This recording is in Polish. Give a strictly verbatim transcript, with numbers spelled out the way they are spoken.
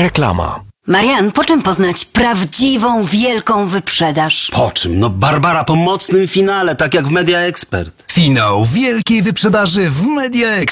Reklama. Marian, po czym poznać prawdziwą, wielką wyprzedaż? Po czym? No Barbara po mocnym finale, tak jak w Media Expert. Finał wielkiej wyprzedaży w Media